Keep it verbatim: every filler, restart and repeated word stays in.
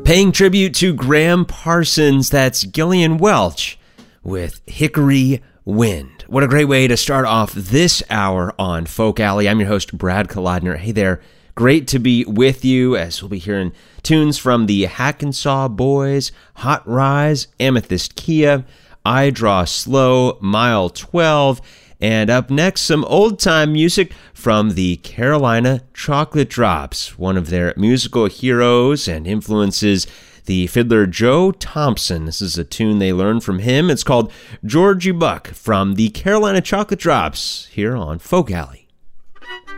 Paying tribute to Graham Parsons, that's Gillian Welch with Hickory Wind. What a great way to start off this hour on Folk Alley. I'm your host, Brad Kolodner. Hey there. Great to be with you as we'll be hearing tunes from the Hackensaw Boys, Hot Rise, Amethyst Kia, I Draw Slow, Mile twelve, and up next, some old-time music from the Carolina Chocolate Drops, one of their musical heroes and influences, the fiddler Joe Thompson. This is a tune they learned from him. It's called Georgie Buck from the Carolina Chocolate Drops here on Folk Alley.